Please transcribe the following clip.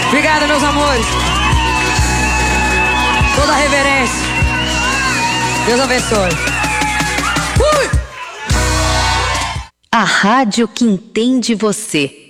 Obrigada, meus amores. Toda a reverência. Deus abençoe. A rádio que entende você.